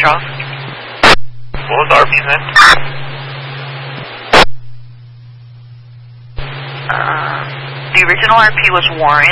Charles. What was RP's name? The original RP was Warren.